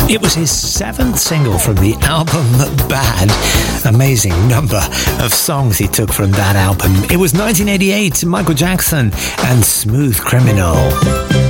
It was his 7th single from the album Bad. Amazing number of songs he took from that album. It was 1988, Michael Jackson and Smooth Criminal.